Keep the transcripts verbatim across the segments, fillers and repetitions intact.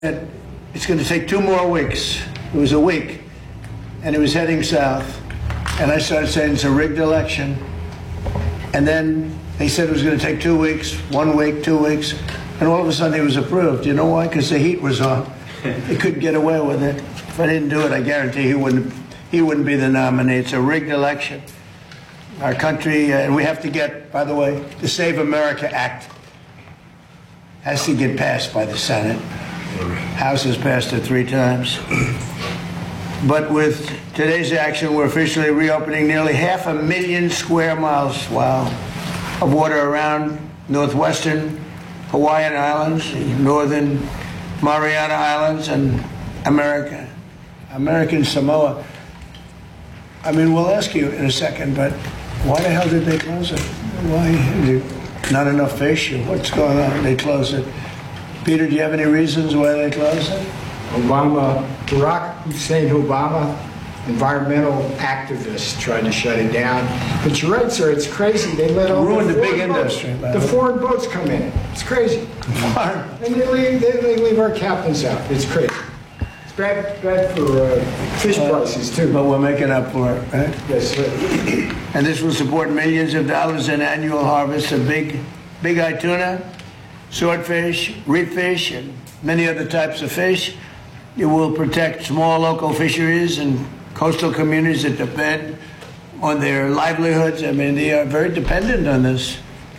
It's going to take two more weeks. It was a week, and it was heading south. And I started saying it's a rigged election. And then they said it was going to take two weeks, one week, two weeks. And all of a sudden it was approved. You know why? Because the heat was on. They couldn't get away with it. If I didn't do it, I guarantee he wouldn't, he wouldn't be the nominee. It's a rigged election. Our country, uh, and we have to get, by the way, the Save America Act has to get passed by the Senate. House has passed it three times. But with today's action, we're officially reopening nearly half a million square miles, wow, of water around northwestern Hawaiian Islands, northern Mariana Islands, and America, American Samoa. I mean, we'll ask you in a second, but why the hell did they close it? Why? Is there not enough fish? Or what's going on? They closed it. Peter, do you have any reasons why they closed it? Obama, Barack Hussein Obama, environmental activists tried to shut it down. But you're right, sir, it's crazy. They let all ruined the, the big boats, industry. The foreign boats come in. It's crazy. And they leave, they, they leave our captains out. It's crazy. It's bad, bad for uh, fish uh, prices, too. But we're making up for it, right? Yes, sir. And this will support millions of dollars in annual harvests of big, big-eye tuna, swordfish, reef fish, and many other types of fish. It will protect small local fisheries and coastal communities that depend on their livelihoods. I mean, they are very dependent on this.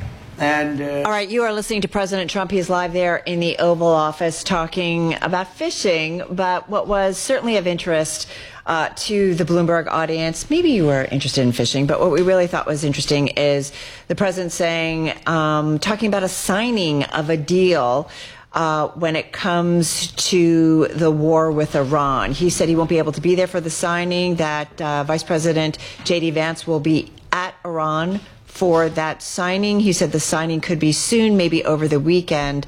And uh, all right, you are listening to President Trump. He's live there in the Oval Office talking about fishing, but what was certainly of interest uh, to the Bloomberg audience, maybe you were interested in fishing, but what we really thought was interesting is the president saying, um, talking about a signing of a deal Uh, when it comes to the war with Iran. He said he won't be able to be there for the signing, that uh, Vice President J D Vance will be at Iran for that signing. He said the signing could be soon, maybe over the weekend.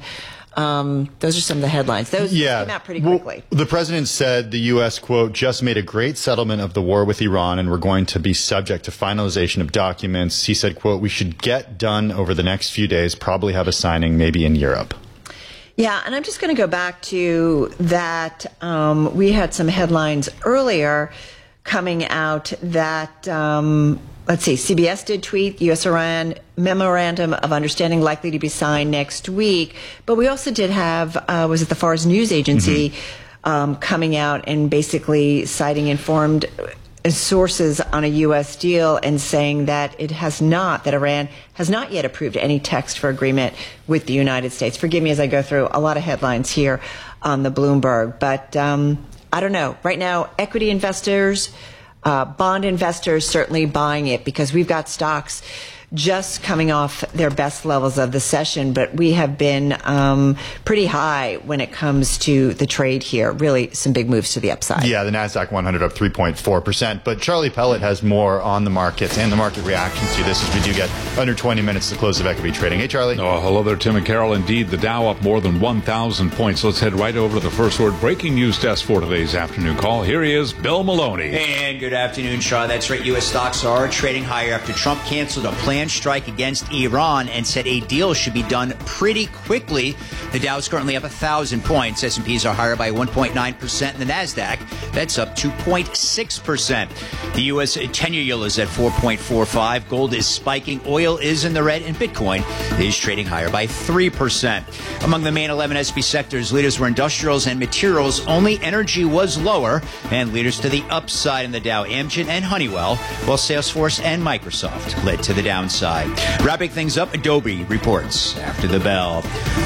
Um, those are some of the headlines. Those yeah. came out pretty quickly. Well, the president said the U S, quote, just made a great settlement of the war with Iran and we're going to be subject to finalization of documents. He said, quote, we should get done over the next few days, probably have a signing maybe in Europe. Yeah, and I'm just going to go back to that. Um, we had some headlines earlier coming out that, um, let's see, C B S did tweet U S Iran memorandum of understanding likely to be signed next week. But we also did have, uh, was it the Fars News Agency, mm-hmm. um, coming out and basically citing informed sources on a U S deal and saying that it has not, that Iran has not yet approved any text for agreement with the United States. Forgive me as I go through a lot of headlines here on the Bloomberg, but um, I don't know. Right now, equity investors, uh, bond investors certainly buying it because we've got stocks just coming off their best levels of the session, but we have been um, pretty high when it comes to the trade here. Really some big moves to the upside. Yeah, the NASDAQ one hundred up three point four percent. But Charlie Pellet has more on the markets and the market reaction to this as we do get under twenty minutes to close of equity trading. Hey, Charlie. Oh, hello there, Tim and Carol. Indeed, the Dow up more than one thousand points. Let's head right over to the first word breaking news desk for today's afternoon call. Here he is, Bill Maloney. And good afternoon, Shaw. That's right. U S stocks are trading higher after Trump canceled a planned strike against Iran and said a deal should be done pretty quickly. The Dow is currently up one thousand points. S and P's are higher by one point nine percent. And the NASDAQ, that's up two point six percent. The U S ten-year yield is at four point four five. Gold is spiking. Oil is in the red. And Bitcoin is trading higher by three percent. Among the main eleven S and P sectors, leaders were industrials and materials. Only energy was lower. And leaders to the upside in the Dow, Amgen and Honeywell, while Salesforce and Microsoft led to the downside. Wrapping things up, Adobe reports after the bell.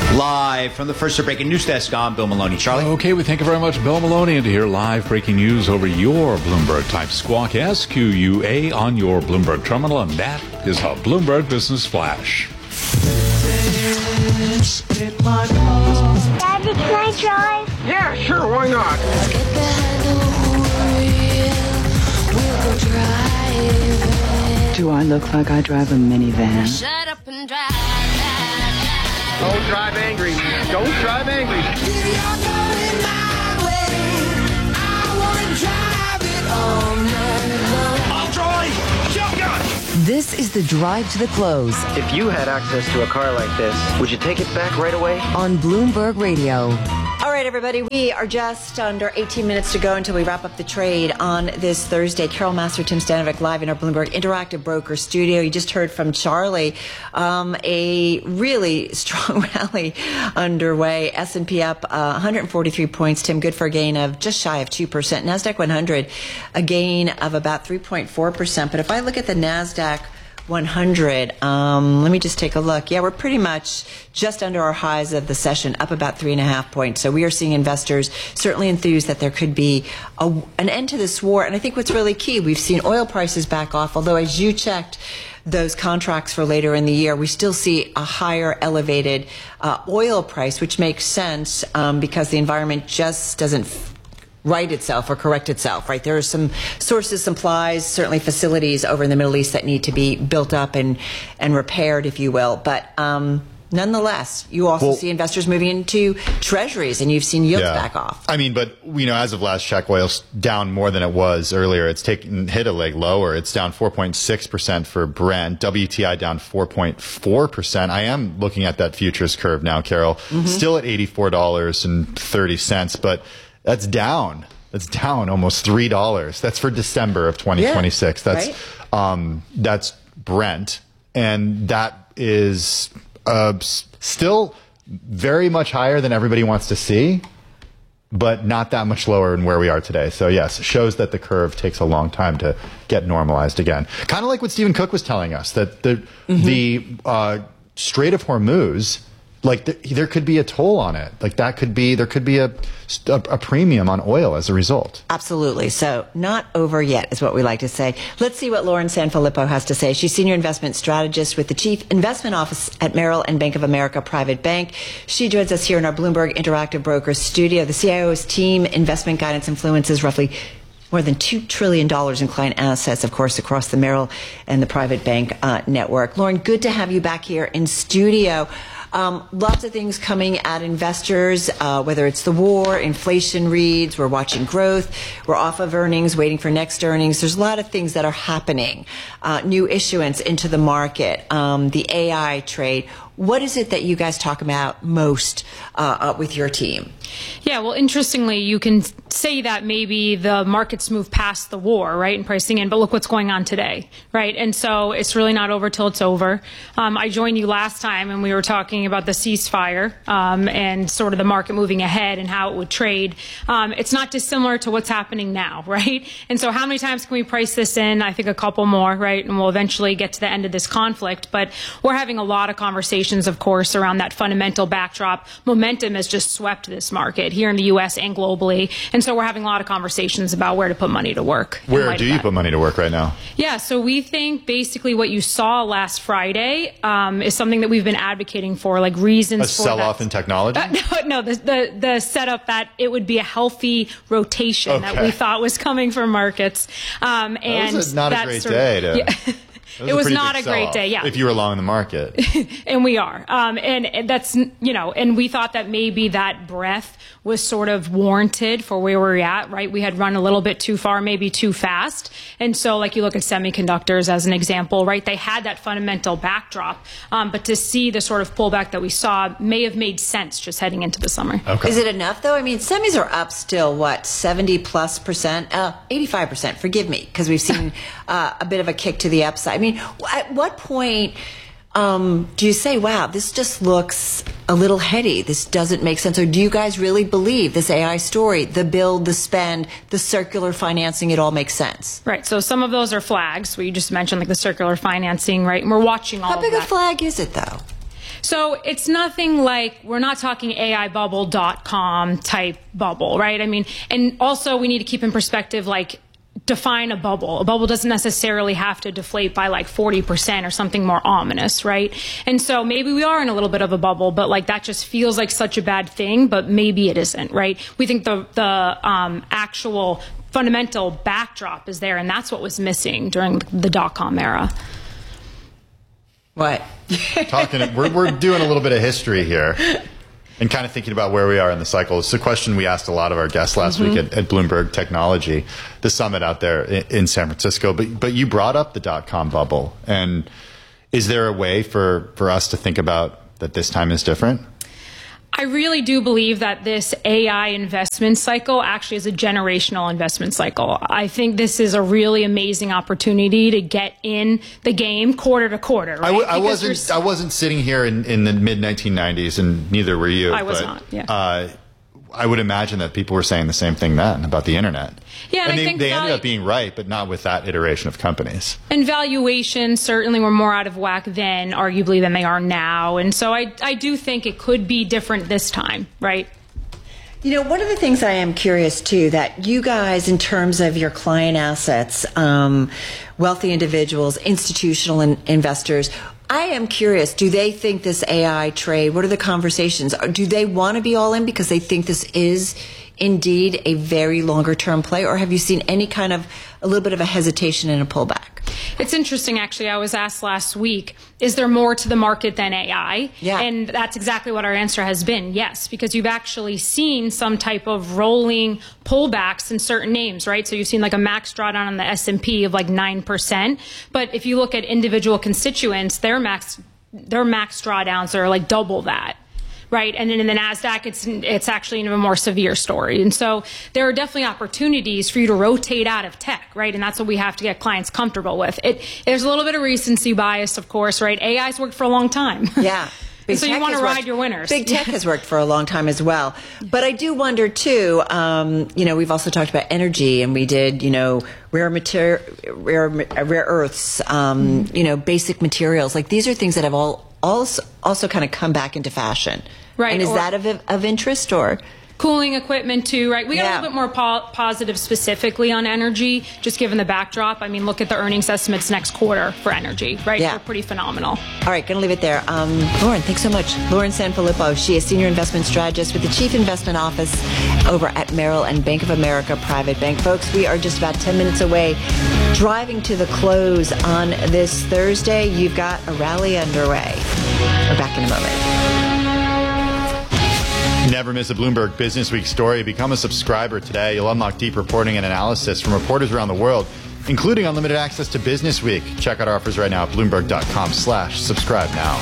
Live from the first breaking news desk, I'm Bill Maloney. Charlie? Okay, we thank you very much, Bill Maloney, and to hear live breaking news over your Bloomberg-type squawk, S Q U A, on your Bloomberg terminal, and that is a Bloomberg Business Flash. Daddy, can I drive? Yeah, sure, why not? Let's get behind the wheel. We'll go driving. Do I look like I drive a minivan? Shut up and drive. Don't drive angry. Don't drive angry. You're going my way. I want to drive it all night long. I'll drive. Shotgun. This is the drive to the close. If you had access to a car like this, would you take it back right away? On Bloomberg Radio. All right. right, everybody, we are just under eighteen minutes to go until we wrap up the trade on this Thursday. Carol Master, Tim Stanovic, live in our Bloomberg Interactive Broker studio. You just heard from Charlie. Um, a really strong rally underway. S and P up uh, one hundred forty-three points. Tim, good for a gain of just shy of two percent. NASDAQ one hundred, a gain of about three point four percent. But if I look at the NASDAQ one hundred, um, let me just take a look. Yeah, we're pretty much just under our highs of the session, up about three and a half points. So we are seeing investors certainly enthused that there could be a, an end to this war. And I think what's really key, we've seen oil prices back off, although as you checked those contracts for later in the year, we still see a higher elevated uh, oil price, which makes sense um, because the environment just doesn't f- right itself or correct itself, right? There are some sources, supplies, certainly facilities over in the Middle East that need to be built up and, and repaired, if you will. But um, nonetheless, you also well, see investors moving into treasuries, and you've seen yields yeah. back off. I mean, but, you know, as of last check, oil's down more than it was earlier. It's taken hit a leg lower. It's down four point six percent for Brent. W T I down four point four percent. I am looking at that futures curve now, Carol. Mm-hmm. Still at eighty-four dollars and thirty cents, but that's down. That's down almost three dollars. That's for December of twenty twenty-six. Yeah, that's right. um, that's Brent, and that is uh, s- still very much higher than everybody wants to see, but not that much lower than where we are today. So yes, it shows that the curve takes a long time to get normalized again. Kind of like what Stephen Cook was telling us, that the mm-hmm. the uh, Strait of Hormuz, like th- there could be a toll on it. Like that could be, there could be a, a, a premium on oil as a result. Absolutely. So not over yet is what we like to say. Let's see what Lauren Sanfilippo has to say. She's senior investment strategist with the chief investment office at Merrill and Bank of America Private Bank. She joins us here in our Bloomberg Interactive Brokers studio. The C I O's team investment guidance influences roughly more than two trillion dollars in client assets, of course, across the Merrill and the Private Bank uh, network. Lauren, good to have you back here in studio. Um, lots of things coming at investors, uh, whether it's the war, inflation reads, we're watching growth, we're off of earnings, waiting for next earnings. There's a lot of things that are happening. Uh, new issuance into the market, um, the A I trade. What is it that you guys talk about most uh, uh, with your team? Yeah, well, interestingly, you can say that maybe the markets move past the war, right, and pricing in, but look what's going on today, right? And so it's really not over till it's over. Um, I joined you last time, and we were talking about the ceasefire um, and sort of the market moving ahead and how it would trade. Um, it's not dissimilar to what's happening now, right? And so how many times can we price this in? I think a couple more, right? And we'll eventually get to the end of this conflict. But we're having a lot of conversations, of course, around that fundamental backdrop. Momentum has just swept this market here in the U S and globally. And so we're having a lot of conversations about where to put money to work. Where do you put money to work right now? Yeah, so we think basically what you saw last Friday um, is something that we've been advocating for, like reasons a for sell-off that. in technology? Uh, no, no the, the the setup that it would be a healthy rotation okay. that we thought was coming from markets. Um, and that was a, not a great sort day of, to... Yeah. It was, it was a not a great sell-off, day, yeah. If you were long in the market. And we are. Um, and, and that's, you know, and we thought that maybe that breath was sort of warranted for where we're at, right? We had run a little bit too far, maybe too fast. And so, like, you look at semiconductors as an example, right? They had that fundamental backdrop. Um, but to see the sort of pullback that we saw may have made sense just heading into the summer. Okay. Is it enough, though? I mean, semis are up still, what, seventy plus percent? Uh, eighty-five percent, forgive me, because we've seen uh, a bit of a kick to the upside. I mean, at what point um, do you say, wow, this just looks a little heady, this doesn't make sense? Or do you guys really believe this A I story, the build, the spend, the circular financing, it all makes sense? Right. So some of those are flags. We just mentioned, like, the circular financing, right? And we're watching all How of big that. a flag is it, though? So it's nothing like, we're not talking A I bubble dot com type bubble, right? I mean, and also we need to keep in perspective, like, define a bubble. A bubble doesn't necessarily have to deflate by like forty percent or something more ominous, right? And so maybe we are in a little bit of a bubble, but like that just feels like such a bad thing, but maybe it isn't, right? We think the, the um, actual fundamental backdrop is there, and that's what was missing during the dot-com era. What? Talking, we're, we're doing a little bit of history here. And kind of thinking about where we are in the cycle. It's a question we asked a lot of our guests last mm-hmm. week at, at Bloomberg Technology, the summit out there in, in San Francisco. But but you brought up the dot-com bubble. And is there a way for, for us to think about that this time is different? I really do believe that this A I investment cycle actually is a generational investment cycle. I think this is a really amazing opportunity to get in the game quarter to quarter. Right? I, w- I Because wasn't. you're- I wasn't sitting here in, in the mid nineteen nineties, and neither were you. I was but, not, yeah. Uh, I would imagine that people were saying the same thing then about the internet. Yeah, and and I they, think they that- ended up being right, but not with that iteration of companies. And valuations certainly were more out of whack then, arguably, than they are now. And so I, I do think it could be different this time, right? You know, one of the things I am curious too, that you guys, in terms of your client assets, um, wealthy individuals, institutional in- investors, I am curious, do they think this A I trade, what are the conversations? Do they want to be all in because they think this is indeed a very longer term play, or have you seen any kind of a little bit of a hesitation and a pullback? It's interesting, actually. I was asked last week, is there more to the market than A I? Yeah. And that's exactly what our answer has been, yes, because you've actually seen some type of rolling pullbacks in certain names, right? So you've seen like a max drawdown on the S and P of like nine percent. But if you look at individual constituents, their max, their max drawdowns are like double that. Right. And then in the NASDAQ, it's it's actually an even more severe story. And so there are definitely opportunities for you to rotate out of tech. Right. And that's what we have to get clients comfortable with. It There's a little bit of recency bias, of course. Right. A I's worked for a long time. Yeah. Big so you tech want to has ride worked- your winners. Big tech has worked for a long time as well. But I do wonder, too, um, you know, we've also talked about energy, and we did, you know, rare mater- rare, rare earths, um, you know, basic materials. Like, these are things that have all also, also kind of come back into fashion. Right, And is or- that of, of interest, or? Cooling equipment too, right? We got Yeah. a little bit more po- positive specifically on energy, just given the backdrop. I mean, look at the earnings estimates next quarter for energy, right? Yeah. They're pretty phenomenal. All right, going to leave it there. Um, Lauren, thanks so much. Lauren Sanfilippo. She is Senior Investment Strategist with the Chief Investment Office over at Merrill and Bank of America Private Bank. Folks, we are just about ten minutes away, driving to the close on this Thursday. You've got a rally underway. We're back in a moment. Never miss a Bloomberg Business Week story. Become a subscriber today. You'll unlock deep reporting and analysis from reporters around the world, including unlimited access to Business Week. Check out our offers right now at Bloomberg.com slash subscribe now.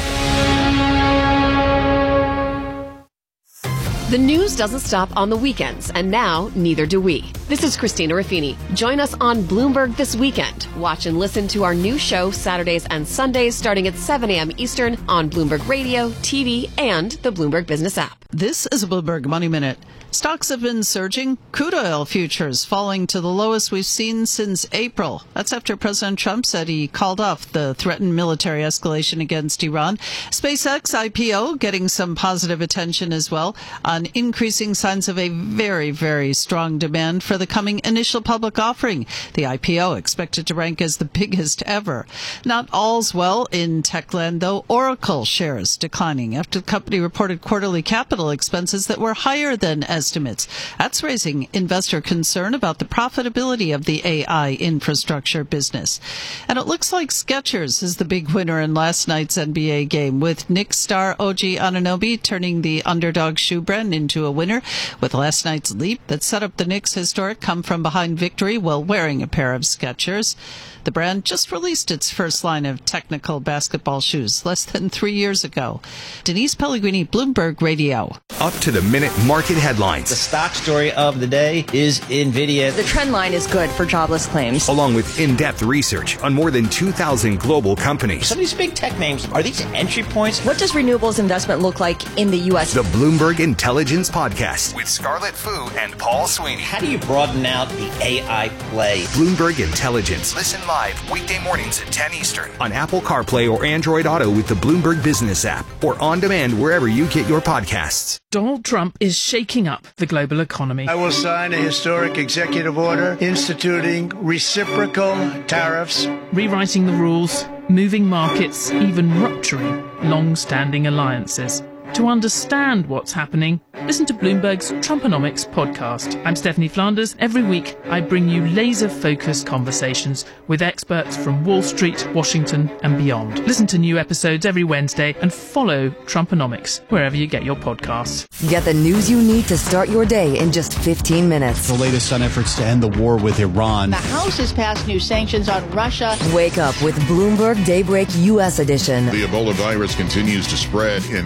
The news doesn't stop on the weekends, and now neither do we. This is Christina Raffini. Join us on Bloomberg this weekend. Watch and listen to our new show Saturdays and Sundays starting at seven a.m. Eastern on Bloomberg Radio, T V, and the Bloomberg Business app. This is a Bloomberg Money Minute. Stocks have been surging. Crude oil futures falling to the lowest we've seen since April. That's after President Trump said he called off the threatened military escalation against Iran. SpaceX I P O getting some positive attention as well on increasing signs of a very, very strong demand for the coming initial public offering. The I P O expected to rank as the biggest ever. Not all's well in Techland, though. Oracle shares declining after the company reported quarterly capital expenses that were higher than estimates. That's raising investor concern about the profitability of the A I infrastructure business. And it looks like Skechers is the big winner in last night's N B A game, with Knicks star O G Anunoby turning the underdog shoe brand into a winner with last night's leap that set up the Knicks' historic come-from-behind victory while wearing a pair of Skechers. The brand just released its first line of technical basketball shoes less than three years ago. Denise Pellegrini, Bloomberg Radio. Up to the minute market headlines. The stock story of the day is NVIDIA. The trend line is good for jobless claims. Along with in-depth research on more than two thousand global companies. Some of these big tech names, are these entry points? What does renewables investment look like in the U S? The Bloomberg Intelligence Podcast with Scarlett Fu and Paul Sweeney. How do you broaden out the A I play? Bloomberg Intelligence. Listen live weekday mornings at ten Eastern on Apple CarPlay or Android Auto with the Bloomberg Business app, or on demand wherever you get your podcasts. Donald Trump is shaking up the global economy. I will sign a historic executive order instituting reciprocal tariffs, rewriting the rules, moving markets, even rupturing long-standing alliances. To understand what's happening, listen to Bloomberg's Trumponomics podcast. I'm Stephanie Flanders. Every week, I bring you laser-focused conversations with experts from Wall Street, Washington, and beyond. Listen to new episodes every Wednesday and follow Trumponomics wherever you get your podcasts. Get the news you need to start your day in just fifteen minutes. The latest on efforts to end the war with Iran. The House has passed new sanctions on Russia. Wake up with Bloomberg Daybreak U S edition. The Ebola virus continues to spread in Congo.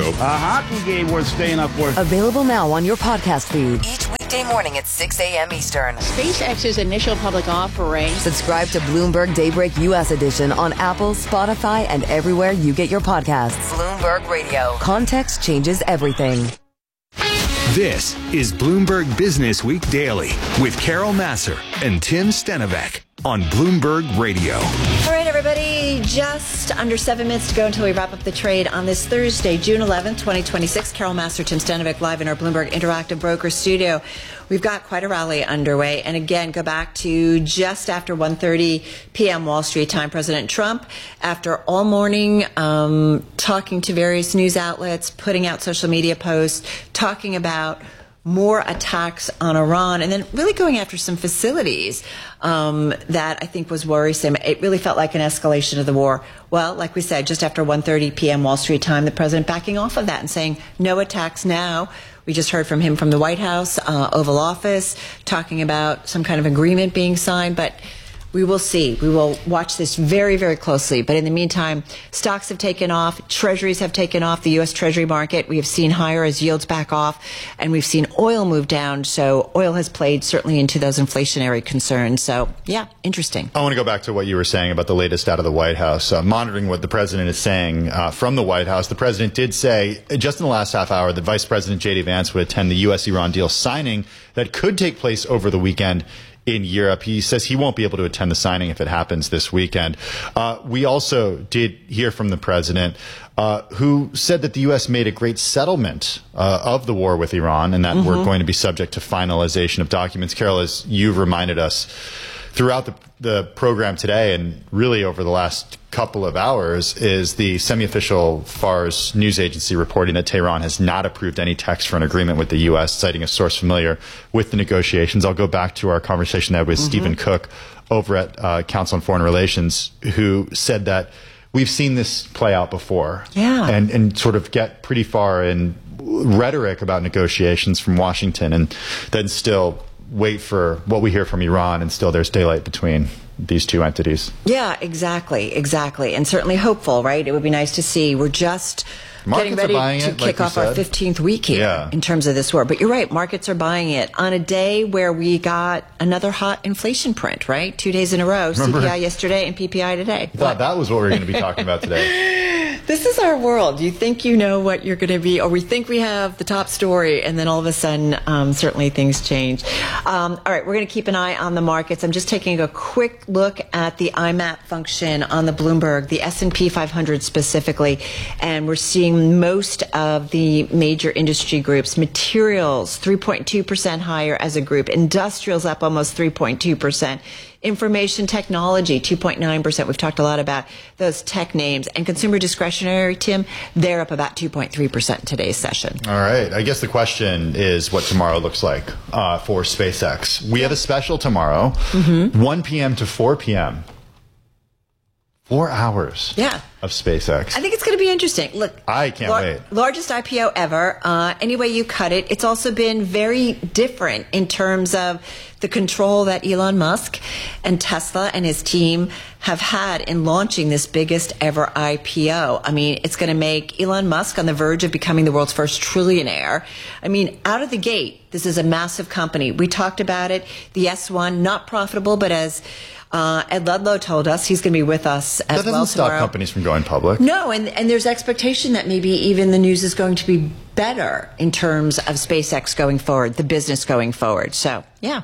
Radio. A hockey game worth staying up for. Available now on your podcast feed. Each weekday morning at six a.m. Eastern. SpaceX's initial public offering. Subscribe to Bloomberg Daybreak U S Edition on Apple, Spotify, and everywhere you get your podcasts. Bloomberg Radio. Context changes everything. This is Bloomberg Business Week Daily with Carol Massar and Tim Stenovec on Bloomberg Radio. All right, everybody, just under seven minutes to go until we wrap up the trade on this Thursday, June eleventh, twenty twenty-six. Carol Massar, Tim Stenovec, live in our Bloomberg Interactive Broker studio. We've got quite a rally underway. And again, go back to just after one thirty p.m. Wall Street time. President Trump, after all morning um, talking to various news outlets, putting out social media posts, talking about more attacks on Iran, and then really going after some facilities um, that I think was worrisome. It really felt like an escalation of the war. Well, like we said, just after one thirty p.m. Wall Street time, the president backing off of that and saying no attacks now. We just heard from him from the White House, uh, Oval Office, talking about some kind of agreement being signed, but we will see. We will watch this very, very closely. But in the meantime, stocks have taken off. Treasuries have taken off. The U S. Treasury market, we have seen higher as yields back off. And we've seen oil move down. So oil has played certainly into those inflationary concerns. So, yeah, interesting. I want to go back to what you were saying about the latest out of the White House. Uh, monitoring what the president is saying uh, from the White House, the president did say just in the last half hour that Vice President J D. Vance would attend the U S Iran deal signing that could take place over the weekend in Europe. He says he won't be able to attend the signing if it happens this weekend. Uh, we also did hear from the president, uh, who said that the U S made a great settlement uh, of the war with Iran, and that mm-hmm. we're going to be subject to finalization of documents. Carol, as you've reminded us throughout the, the program today and really over the last couple of hours, is the semi-official Fars news agency reporting that Tehran has not approved any text for an agreement with the U S, citing a source familiar with the negotiations. I'll go back to our conversation there with mm-hmm. Stephen Cook over at uh, Council on Foreign Relations, who said that we've seen this play out before, yeah, and, and sort of get pretty far in rhetoric about negotiations from Washington, and then still wait for what we hear from Iran, and still there's daylight between these two entities. Yeah, exactly, exactly. And certainly hopeful, right? It would be nice to see. We're just Markets getting ready to it, kick like off our fifteenth week here yeah. in terms of this war. But you're right, markets are buying it on a day where we got another hot inflation print, right? Two days in a row. Remember, C P I yesterday and P P I today. I thought that was what we were going to be talking about today. This is our world. You think you know what you're going to be, or we think we have the top story, and then all of a sudden, um, certainly things change. Um, all right, we're going to keep an eye on the markets. I'm just taking a quick look at the I MAP function on the Bloomberg, the S and P five hundred specifically, and we're seeing most of the major industry groups. Materials, three point two percent higher as a group. Industrials up almost three point two percent. Information technology, two point nine percent. We've talked a lot about those tech names. And consumer discretionary, Tim, they're up about two point three percent in today's session. All right. I guess the question is what tomorrow looks like uh, for SpaceX. We have a special tomorrow, mm-hmm. one p.m. to four p.m. Four hours yeah. of SpaceX. I think it's going to be interesting. Look, I can't lar- wait. Largest I P O ever. Uh, any way you cut it. It's also been very different in terms of the control that Elon Musk and Tesla and his team have had in launching this biggest ever I P O. I mean, it's going to make Elon Musk on the verge of becoming the world's first trillionaire. I mean, out of the gate, this is a massive company. We talked about it. The S one, not profitable, but as Uh, Ed Ludlow told us, he's going to be with us as well tomorrow. That doesn't stop companies from going public. No, and, and there's expectation that maybe even the news is going to be better in terms of SpaceX going forward, the business going forward. So, yeah.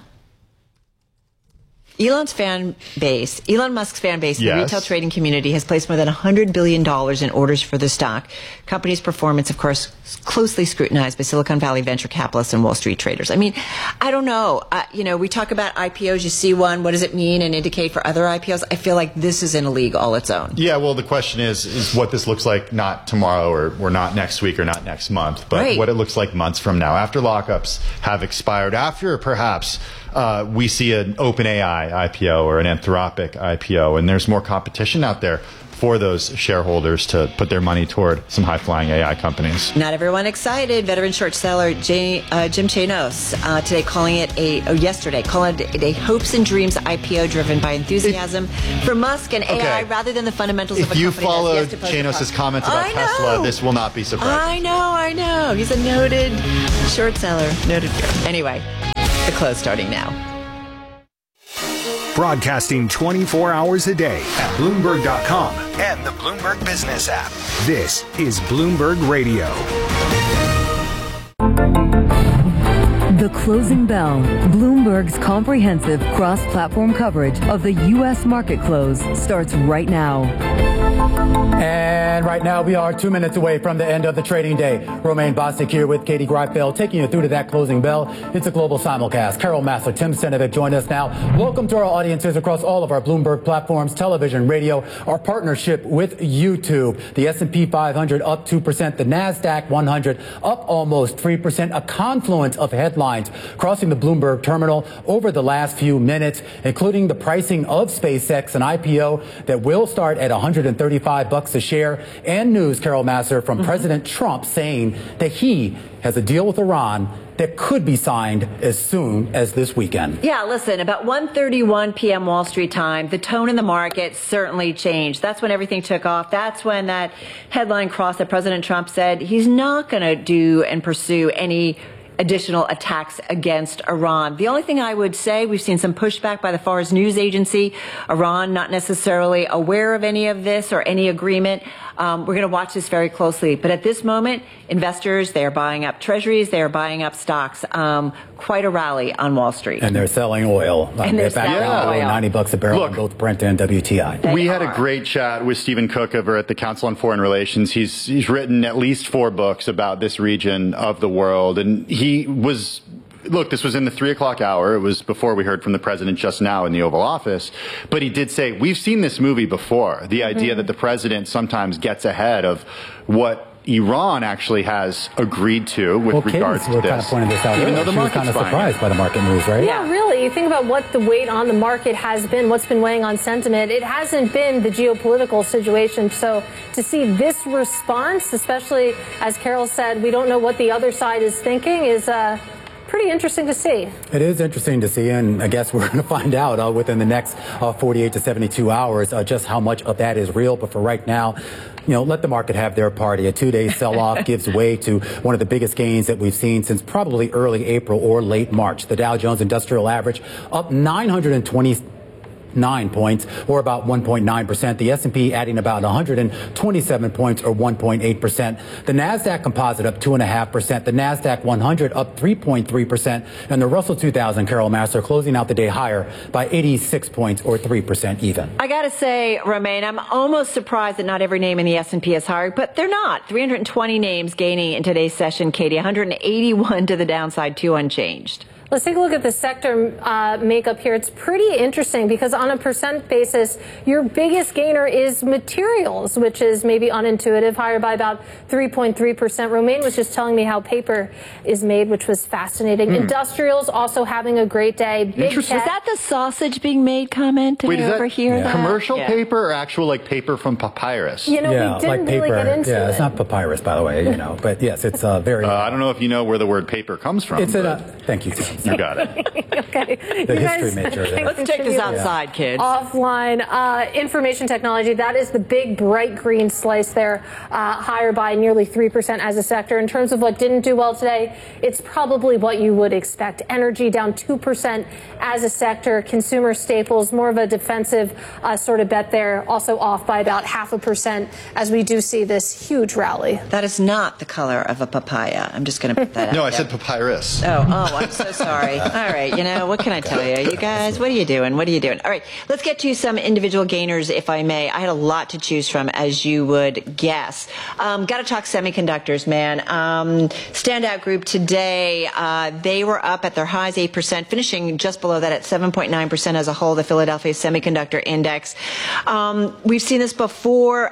Elon's fan base, Elon Musk's fan base, yes. the retail trading community has placed more than one hundred billion dollars in orders for the stock. Company's performance, of course, closely scrutinized by Silicon Valley venture capitalists and Wall Street traders. I mean, I don't know. Uh, you know, we talk about I P Os. You see one. What does it mean and indicate for other I P Os? I feel like this is in a league all its own. Yeah, well, the question is, is what this looks like not tomorrow or, or not next week or not next month, but right. what it looks like months from now, after lockups have expired, after perhaps uh, we see an OpenAI I P O or an Anthropic I P O, and there's more competition out there for those shareholders to put their money toward some high-flying A I companies. Not everyone excited. Veteran short seller J, uh, Jim Chanos uh, today calling it a, oh, yesterday, calling it a hopes and dreams I P O driven by enthusiasm if, for Musk and A I okay. rather than the fundamentals if of a company. If you followed Chanos' comments about Tesla, this will not be surprising. I know, I know. He's a noted short seller. Noted. Anyway, the close starting now. Broadcasting twenty-four hours a day at Bloomberg dot com and the Bloomberg Business app. This is Bloomberg Radio. The Closing Bell, Bloomberg's comprehensive cross-platform coverage of the U S market close starts right now. And right now we are two minutes away from the end of the trading day. Romaine Bostic here with Katie Greifeld taking you through to that closing bell. It's a global simulcast. Carol Massler, Tim Stenovic join us now. Welcome to our audiences across all of our Bloomberg platforms, television, radio, our partnership with YouTube. The S and P five hundred up two percent, the NASDAQ one hundred up almost three percent, a confluence of headlines crossing the Bloomberg terminal over the last few minutes, including the pricing of SpaceX, an I P O that will start at one hundred thirty-five bucks a share, and news, Carol Massler, from mm-hmm. President Trump saying that he has a deal with Iran that could be signed as soon as this weekend. Yeah, listen, about one thirty-one p.m. Wall Street time, the tone in the market certainly changed. That's when everything took off. That's when that headline crossed that President Trump said he's not going to do and pursue any additional attacks against Iran. The only thing I would say, we've seen some pushback by the Fars News Agency. Iran not necessarily aware of any of this or any agreement. Um, we're going to watch this very closely. But at this moment, investors, they are buying up treasuries, they are buying up stocks. Um, quite a rally on Wall Street. And they're selling oil. And they're selling yeah. oil. ninety bucks a barrel Look, on both Brent and W T I. We They had are. a great chat with Stephen Cook over at the Council on Foreign Relations. He's he's written at least four books about this region of the world. And he was... Look, this was in the three o'clock hour. It was before we heard from the president just now in the Oval Office. But he did say, we've seen this movie before. The idea mm-hmm. that the president sometimes gets ahead of what Iran actually has agreed to with well, regards Katie, to this. Kind of pointed this out Even earlier. though the she was market's kind of fine. surprised by the market moves, right? Yeah, really. You think about what the weight on the market has been, what's been weighing on sentiment. It hasn't been the geopolitical situation. So to see this response, especially as Carol said, we don't know what the other side is thinking, is uh, pretty interesting to see. It is interesting to see, and I guess we're going to find out uh, within the next uh, forty-eight to seventy-two hours uh, just how much of that is real. But for right now, you know, let the market have their party. A two-day sell-off gives way to one of the biggest gains that we've seen since probably early April or late March. The Dow Jones Industrial Average up nine hundred twenty-nine points, or about one point nine percent. The S and P adding about one hundred twenty-seven points, or one point eight percent. The NASDAQ Composite up two point five percent. The NASDAQ one hundred up three point three percent. And the Russell two thousand, Carol Massler, closing out the day higher by eighty-six points, or three percent even. I got to say, Romaine, I'm almost surprised that not every name in the S and P is higher, but they're not. three hundred twenty names gaining in today's session, Katie. one hundred eighty-one to the downside, two unchanged. Let's take a look at the sector uh, makeup here. It's pretty interesting because on a percent basis, your biggest gainer is materials, which is maybe unintuitive, higher by about three point three percent. Romaine was just telling me how paper is made, which was fascinating. Mm. Industrials also having a great day. Big Was that the sausage being made comment? Did Wait, I is that overhear that? commercial Yeah. paper or actual like paper from papyrus? You know, yeah, we didn't like really paper. get into yeah, it. it's not papyrus, by the way, you know, but yes, it's uh, very. Uh, I don't know if you know where the word paper comes from. It's a. but Uh, thank you, Tim. You got it. Okay. The You history guys major. can Let's check this contribute outside, kids. Offline. Uh, information technology, that is the big bright green slice there, uh, higher by nearly three percent as a sector. In terms of what didn't do well today, it's probably what you would expect. Energy down two percent as a sector. Consumer staples, more of a defensive uh, sort of bet there, also off by about half a percent as we do see this huge rally. That is not the color of a papaya. I'm just going to put that out No, I there. said papyrus. Oh, oh, I'm so sorry. All right, you know, what can I tell you? You guys, what are you doing? What are you doing? All right, let's get to some individual gainers, if I may. I had a lot to choose from, as you would guess. Um, got to talk semiconductors, man. Um, standout group today, uh, they were up at their highs, eight percent, finishing just below that at seven point nine percent as a whole, the Philadelphia Semiconductor Index. Um, we've seen this before.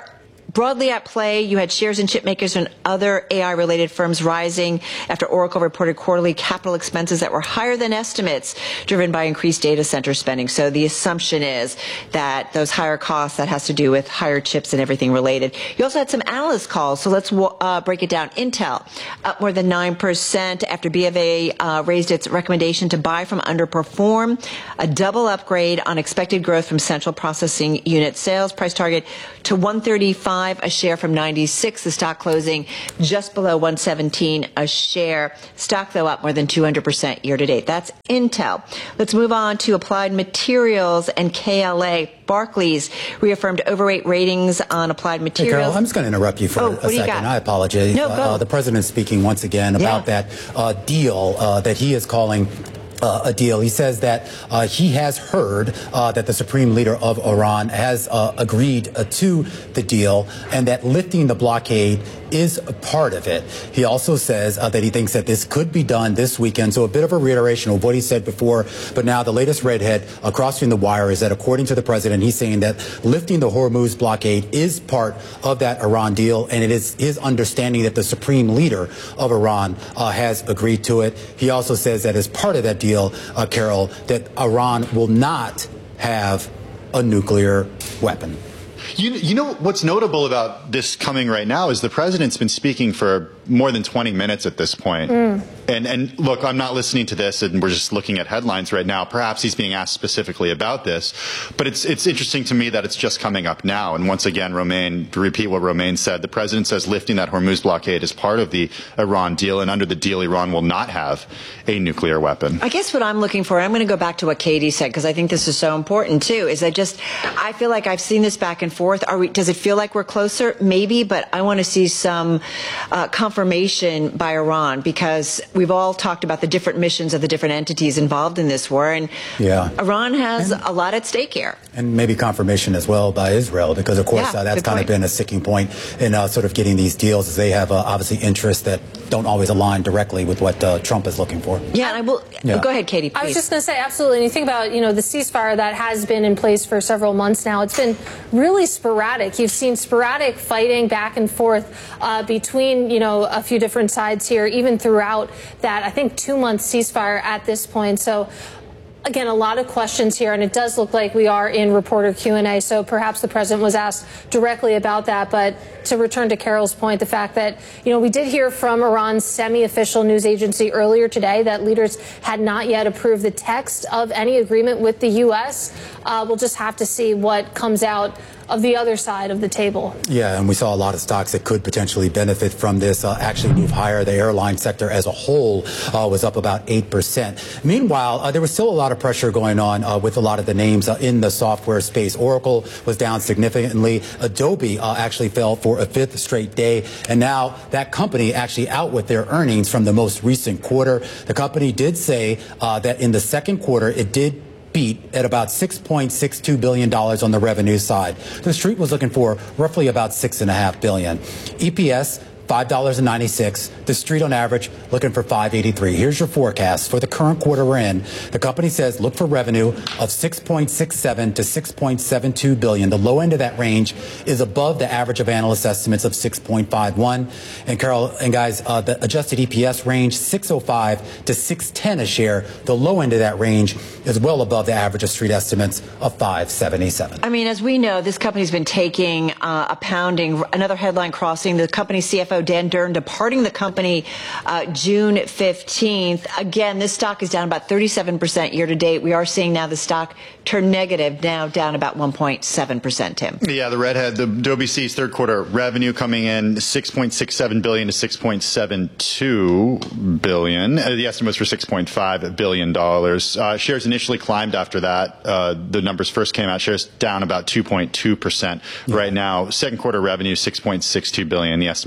Broadly at play, you had shares in chip makers and other A I-related firms rising after Oracle reported quarterly capital expenses that were higher than estimates, driven by increased data center spending. So the assumption is that those higher costs, that has to do with higher chips and everything related. You also had some analyst calls, so let's uh, break it down. Intel, up more than nine percent after B of A uh, raised its recommendation to buy from underperform, a double upgrade on expected growth from central processing unit sales, price target to one thirty-five a share from ninety-six. The stock closing just below one seventeen a share. Stock, though, up more than two hundred percent year to date. That's Intel. Let's move on to Applied Materials and K L A. Barclays reaffirmed overweight ratings on Applied Materials. Hey, Carol, I'm just going to interrupt you for oh, a second. I apologize. No, go. Uh, the president's speaking once again about yeah. that uh, deal uh, that he is calling Uh, a deal. He says that uh, he has heard uh, that the supreme leader of Iran has uh, agreed uh, to the deal and that lifting the blockade is a part of it. He also says uh, that he thinks that this could be done this weekend. So a bit of a reiteration of what he said before. But now the latest redhead across from the wire is that according to the president, he's saying that lifting the Hormuz blockade is part of that Iran deal. And it is his understanding that the supreme leader of Iran uh, has agreed to it. He also says that as part of that deal, Uh, Carol, that Iran will not have a nuclear weapon. You, you know what's notable about this coming right now is the president's been speaking for more than twenty minutes at this point. Mm. And, and look, I'm not listening to this and we're just looking at headlines right now. Perhaps he's being asked specifically about this. But it's, it's interesting to me that it's just coming up now. And once again, Romain, to repeat what Romain said, the president says lifting that Hormuz blockade is part of the Iran deal. And under the deal, Iran will not have a nuclear weapon. I guess what I'm looking for, I'm going to go back to what Katie said, because I think this is so important too, is I just, I feel like I've seen this back and forth. Are we, does it feel like we're closer? Maybe, but I want to see some uh, confirmation by Iran, because we've all talked about the different missions of the different entities involved in this war, and yeah. Iran has and, a lot at stake here. And maybe confirmation as well by Israel, because of course yeah, uh, that's kind point. of been a sticking point in uh, sort of getting these deals, as they have uh, obviously interests that don't always align directly with what uh, Trump is looking for. Yeah, and I will. Yeah. Go ahead, Katie, please. I was just going to say, absolutely. And you think about, you know, the ceasefire that has been in place for several months now. It's been really sporadic. You've seen sporadic fighting back and forth uh, between, you know, a few different sides here, even throughout that, I think, two-month ceasefire at this point. So, again, a lot of questions here, and it does look like we are in reporter Q and A, so perhaps the president was asked directly about that. But to return to Carol's point, the fact that, you know, we did hear from Iran's semi-official news agency earlier today that leaders had not yet approved the text of any agreement with the U S. Uh, we'll just have to see what comes out of the other side of the table. Yeah, and we saw a lot of stocks that could potentially benefit from this uh, actually move higher. The airline sector as a whole uh, was up about eight percent. Meanwhile, uh, there was still a lot of pressure going on uh, with a lot of the names uh, in the software space. Oracle was down significantly. Adobe uh, actually fell for a fifth straight day. And now that company actually out with their earnings from the most recent quarter. The company did say uh, that in the second quarter, it did beat at about six point six two billion dollars on the revenue side. The street was looking for roughly about six point five billion dollars. E P S, five dollars and ninety-six cents. The street on average looking for five eighty-three. Here's your forecast for the current quarter we're in. The company says look for revenue of six point six seven to six point seven two billion. The low end of that range is above the average of analyst estimates of six point five one. And Carol and guys, uh, the adjusted E P S range six oh five to six ten a share. The low end of that range is well above the average of street estimates of five seventy-seven. I mean, as we know, this company's been taking uh, a pounding. Another headline crossing: the company's C F O Dan Dern departing the company uh, June fifteenth. Again, this stock is down about thirty-seven percent year to date. We are seeing now the stock turn negative, now down about one point seven percent, Tim. Yeah, the redhead, the Adobe C's third quarter revenue coming in six point six seven billion dollars to six point seven two billion dollars. Uh, the estimate was for six point five billion dollars. Uh, shares initially climbed after that. Uh, the numbers first came out. Shares down about two point two percent yeah. right now. Second quarter revenue, six point six two billion dollars. The estimate was for six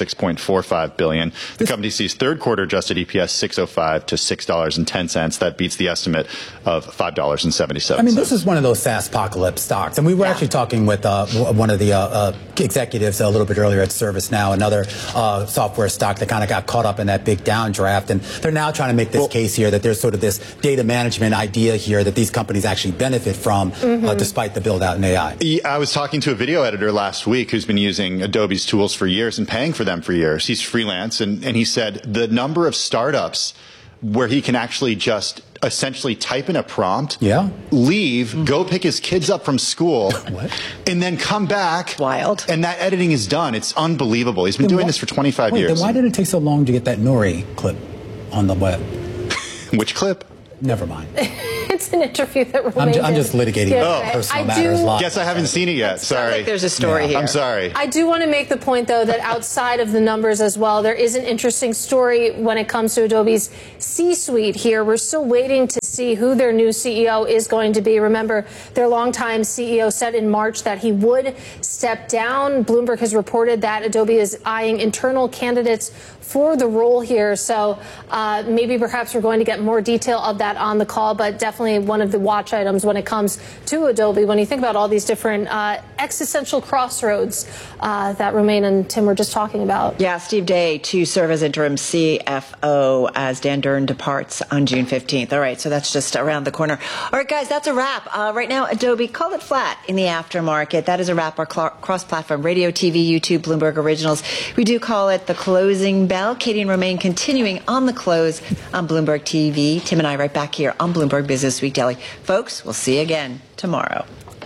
six point four five billion dollars. The company sees third quarter adjusted E P S six oh five to six dollars and ten cents. That beats the estimate of five dollars and seventy-seven cents. I mean, this is one of those SaaS apocalypse stocks. And we were yeah. actually talking with uh, one of the uh, uh, executives a little bit earlier at ServiceNow, another uh, software stock that kind of got caught up in that big downdraft. And they're now trying to make this well, case here that there's sort of this data management idea here that these companies actually benefit from, mm-hmm. uh, despite the build out in A I. I was talking to a video editor last week who's been using Adobe's tools for years and paying for them for years. He's freelance, and, and he said the number of startups where he can actually just essentially type in a prompt, yeah. leave, mm-hmm. go pick his kids up from school, what? and then come back. Wild. And that editing is done. It's unbelievable. He's been then doing wh- this for twenty-five wait, years. Then why did it take so long to get that Nori clip on the web? Which clip? Never mind. It's an interview that I'm, remains. ju- I'm just litigating yeah, oh, personal I matters. do, Guess I haven't seen it yet. Sorry. Like there's a story yeah. here. I'm sorry. I do want to make the point, though, that outside of the numbers as well, there is an interesting story when it comes to Adobe's C-suite here. We're still waiting to see who their new C E O is going to be. Remember, their longtime C E O said in March that he would step down. Bloomberg has reported that Adobe is eyeing internal candidates for the role here. So uh, maybe perhaps we're going to get more detail of that on the call, but definitely one of the watch items when it comes to Adobe, when you think about all these different uh, existential crossroads uh, that remain, and Tim, we're just talking about. Yeah, Steve Day to serve as interim C F O as Dan Dern departs on June fifteenth. All right, so that's just around the corner. All right, guys, that's a wrap. Uh, right now, Adobe, call it flat in the aftermarket. That is a wrap. Our cl- cross-platform radio, T V, YouTube, Bloomberg Originals. We do call it the closing bell. Katie and Romaine continuing on the close on Bloomberg T V. Tim and I right back here on Bloomberg Business Week Daily. Folks, we'll see you again tomorrow.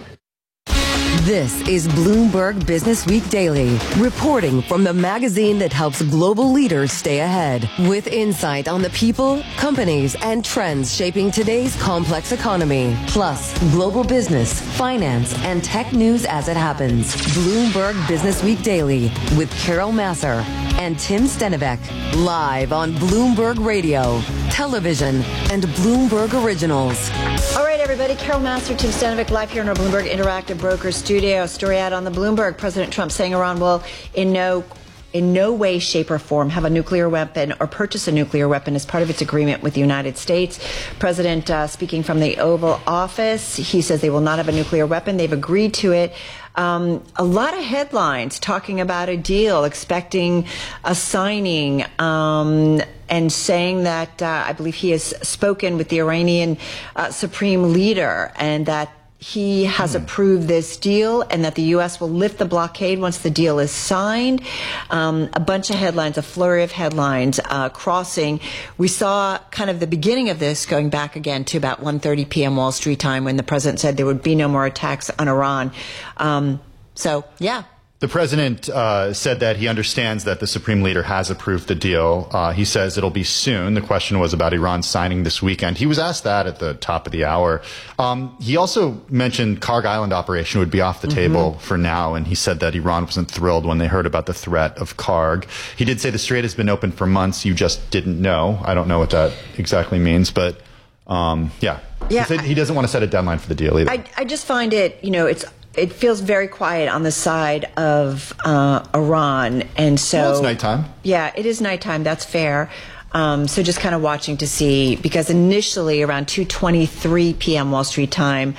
This is Bloomberg Business Week Daily, reporting from the magazine that helps global leaders stay ahead, with insight on the people, companies, and trends shaping today's complex economy, plus global business, finance, and tech news as it happens. Bloomberg Business Week Daily with Carol Massar and Tim Stenivek, live on Bloomberg Radio, television, and Bloomberg Originals. All right, everybody. Carol Massar, Tim Stenivek, live here in our Bloomberg Interactive Brokers studio. Story out on the Bloomberg. President Trump saying Iran will in no in no way, shape, or form have a nuclear weapon or purchase a nuclear weapon as part of its agreement with the United States. President uh, speaking from the Oval Office, he says they will not have a nuclear weapon. They've agreed to it. Um, a lot of headlines talking about a deal, expecting a signing, um, and saying that uh, I believe he has spoken with the Iranian uh, supreme leader and that he has mm. approved this deal and that the U S will lift the blockade once the deal is signed. Um, a bunch of headlines, a flurry of headlines uh, crossing. We saw kind of the beginning of this going back again to about one thirty p.m. Wall Street time when the president said there would be no more attacks on Iran. Um, so, yeah. The president uh, said that he understands that the supreme leader has approved the deal. Uh, he says it'll be soon. The question was about Iran signing this weekend. He was asked that at the top of the hour. Um, he also mentioned Karg Island operation would be off the mm-hmm. table for now, and he said that Iran wasn't thrilled when they heard about the threat of Karg. He did say the strait has been open for months. You just didn't know. I don't know what that exactly means, but um, yeah. yeah he said he doesn't want to set a deadline for the deal either. I, I just find it, you know, it's It feels very quiet on the side of uh, Iran, and so well, it's nighttime. Yeah, it is nighttime. That's fair. Um, so just kind of watching to see, because initially around two twenty-three p.m. Wall Street time,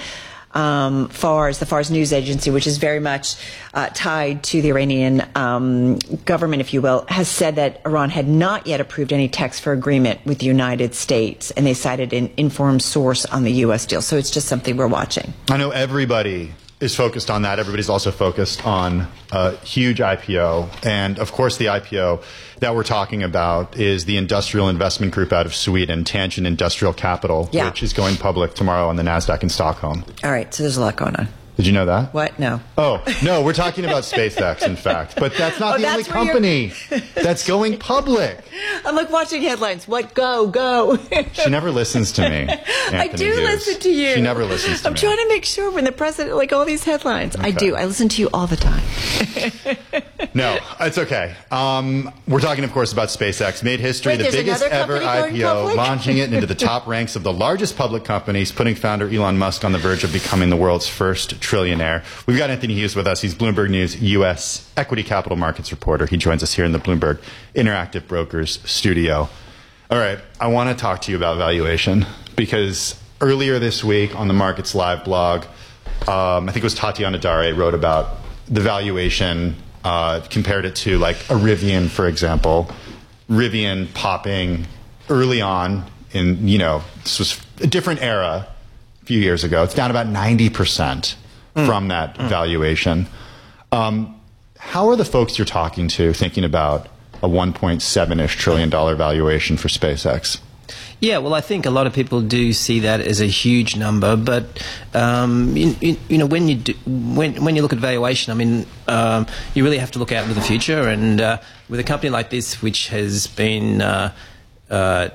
um, FARS, the FARS news agency, which is very much uh, tied to the Iranian um, government, if you will, has said that Iran had not yet approved any text for agreement with the United States, and they cited an informed source on the U S deal. So it's just something we're watching. I know everybody is focused on that. Everybody's also focused on a huge I P O. And of course, the I P O that we're talking about is the industrial investment group out of Sweden, Tangent Industrial Capital, yeah. which is going public tomorrow on the NASDAQ in Stockholm. All right. So there's a lot going on. Did you know that? What? No. Oh, no, we're talking about SpaceX, in fact. But that's not oh, the that's only company that's going public. I'm like watching headlines. What? Go, go. She never listens to me. Anthony I do Hughes. listen to you. She never listens to I'm me. I'm trying to make sure when the president, like all these headlines. Okay. I do. I listen to you all the time. No, it's okay. Um, we're talking, of course, about SpaceX. Made history, Wait, the there's biggest another ever company going I P O, public? launching it into the top ranks of the largest public companies, putting founder Elon Musk on the verge of becoming the world's first trillionaire. We've got Anthony Hughes with us. He's Bloomberg News U S equity capital markets reporter. He joins us here in the Bloomberg Interactive Brokers studio. All right, I want to talk to you about valuation because earlier this week on the Markets Live blog, um, I think it was Tatiana Dare wrote about the valuation, uh, compared it to like a Rivian, for example. Rivian popping early on in, you know, this was a different era a few years ago. It's down about ninety percent mm. from that mm. valuation. Um, how are the folks you're talking to thinking about a one point seven-ish trillion dollar valuation for SpaceX? Yeah, well, I think a lot of people do see that as a huge number, but um, you, you, you know, when you do, when when you look at valuation, I mean, um, you really have to look out into the future. And uh, with a company like this, which has been uh, uh,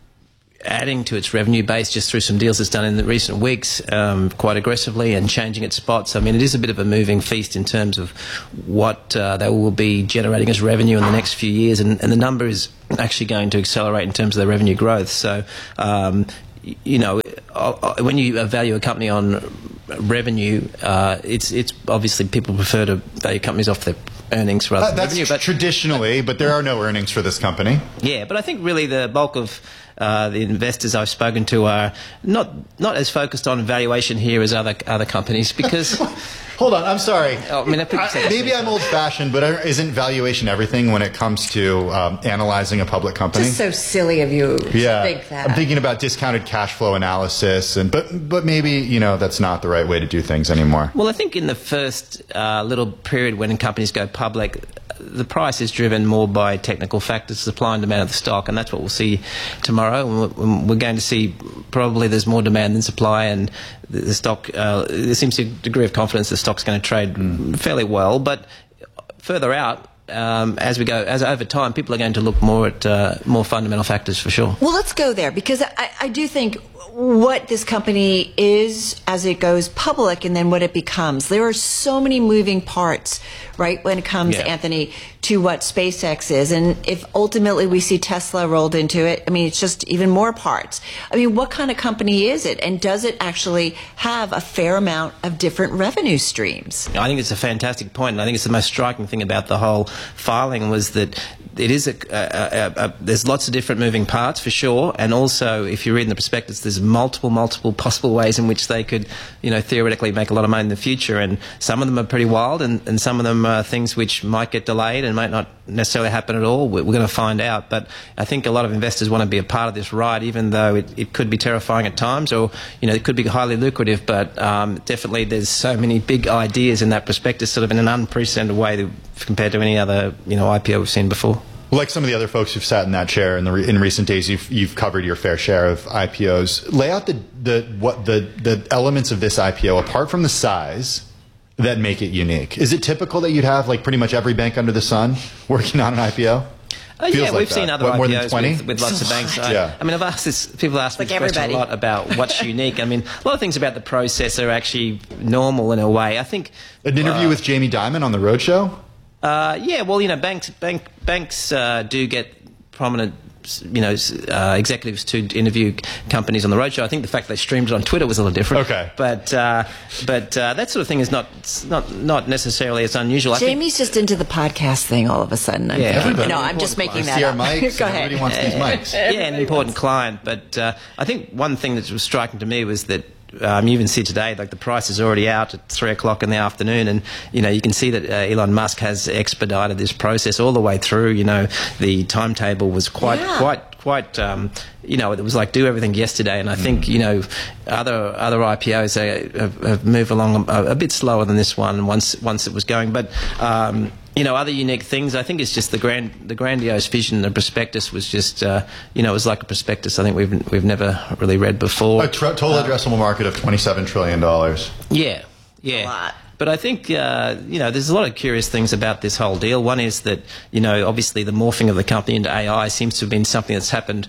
adding to its revenue base just through some deals it's done in the recent weeks, um, quite aggressively, and changing its spots. I mean, it is a bit of a moving feast in terms of what uh, they will be generating as revenue in the next few years, and, and the number is actually going to accelerate in terms of their revenue growth. So, um, you know, when you value a company on revenue, uh, it's it's obviously people prefer to value companies off their earnings rather than uh, that's revenue. But traditionally, but there are no earnings for this company. Yeah, but I think really the bulk of uh, the investors I've spoken to are not not as focused on valuation here as other other companies because. Hold on, I'm sorry. Oh, I mean, I I, maybe I'm old-fashioned, but isn't valuation everything when it comes to um, analyzing a public company? Just so silly of you yeah. to think that. I'm thinking about discounted cash flow analysis, and but but maybe you know that's not the right way to do things anymore. Well, I think in the first uh, little period when companies go public, the price is driven more by technical factors, supply and demand of the stock, and that's what we'll see tomorrow. We're going to see probably there's more demand than supply, and the stock, uh, there seems to be a degree of confidence the stock's going to trade mm. fairly well. But further out, um, as we go, as over time, people are going to look more at uh, more fundamental factors for sure. Well, let's go there because I, I do think what this company is as it goes public and then what it becomes. There are so many moving parts, right, when it comes, yeah. Anthony, to what SpaceX is. And if ultimately we see Tesla rolled into it, I mean, it's just even more parts. I mean, what kind of company is it? And does it actually have a fair amount of different revenue streams? I think it's a fantastic point, and I think it's the most striking thing about the whole filing was that it is a, a, a, a there's lots of different moving parts for sure, and also if you read in the prospectus, there's multiple, multiple possible ways in which they could, you know, theoretically make a lot of money in the future, and some of them are pretty wild, and, and some of them are things which might get delayed and might not necessarily happen at all. We're, we're going to find out, but I think a lot of investors want to be a part of this ride, even though it, it could be terrifying at times, or you know, it could be highly lucrative. But um, definitely, there's so many big ideas in that prospectus, sort of in an unprecedented way that, compared to any other, you know, I P O we've seen before. Like some of the other folks who've sat in that chair in the re- in recent days, you've you've covered your fair share of I P Os. Lay out the the what the the elements of this I P O apart from the size that make it unique. Is it typical that you'd have like pretty much every bank under the sun working on an I P O? Uh, yeah, like we've that. seen other what, I P Os more than with, with lots of banks. I, yeah. I mean, I've asked this. People ask me like this question everybody. a lot about what's unique. I mean, a lot of things about the process are actually normal in a way. I think an interview uh, with Jamie Dimon on the Roadshow. Uh, yeah, well, you know, banks bank banks uh, do get prominent, you know, uh, executives to interview companies on the roadshow. I think the fact they streamed it on Twitter was a little different. Okay, but uh, but uh, that sort of thing is not not not necessarily as unusual. Jamie's I think, just into the podcast thing all of a sudden. I'm yeah, thinking, no, I'm just making that up. Mics, Go ahead. Everybody wants these mics. Yeah, an important client. But uh, I think one thing that was striking to me was that. Um, you even see today, like the price is already out at three o'clock in the afternoon, and you know you can see that uh, Elon Musk has expedited this process all the way through. You know, the timetable was quite, yeah. quite, quite. Um, you know, it was like do everything yesterday, and I think you know other other I P Os uh, have, have moved along a, a bit slower than this one once once it was going, but. Um, You know, other unique things. I think it's just the grand, the grandiose vision. The prospectus was just, uh, you know, it was like a prospectus. I think we've we've never really read before. A tr- total uh, addressable market of twenty-seven trillion dollars. Yeah, yeah. A lot. But I think, uh, you know, there's a lot of curious things about this whole deal. One is that, you know, obviously the morphing of the company into A I seems to have been something that's happened